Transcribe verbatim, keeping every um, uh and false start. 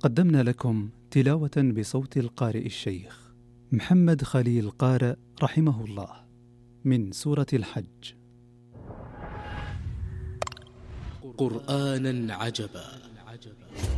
قدمنا لكم تلاوة بصوت القارئ الشيخ محمد خليل قارئ رحمه الله من سورة الحج. قرآنا عجبا